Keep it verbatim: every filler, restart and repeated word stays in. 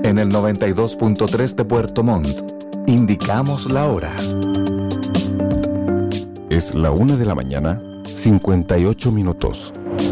En el noventa y dos punto tres de Puerto Montt, indicamos la hora. Es la una de la mañana, cincuenta y ocho minutos.